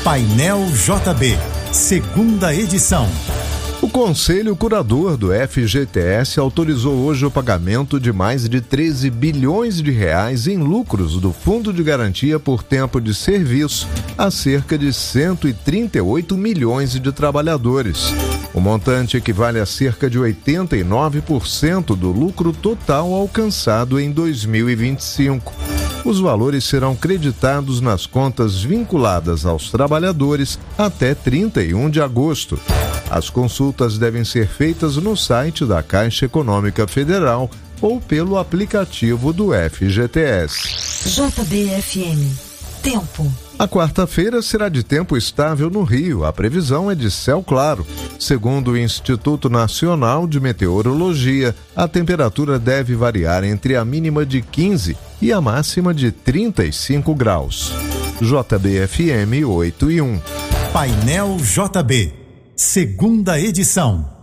Painel JB, segunda edição. O Conselho Curador do FGTS autorizou hoje o pagamento de mais de 13 bilhões de reais em lucros do Fundo de Garantia por Tempo de Serviço a cerca de 138 milhões de trabalhadores. O montante equivale a cerca de 89% do lucro total alcançado em 2025. Os valores serão creditados nas contas vinculadas aos trabalhadores até 31 de agosto. As consultas devem ser feitas no site da Caixa Econômica Federal ou pelo aplicativo do FGTS. JBFM. Tempo. A quarta-feira será de tempo estável no Rio. A previsão é de céu claro. Segundo o Instituto Nacional de Meteorologia, a temperatura deve variar entre a mínima de 15 e a máxima de 35 graus. JBFM 8 e 1. Painel JB, segunda edição.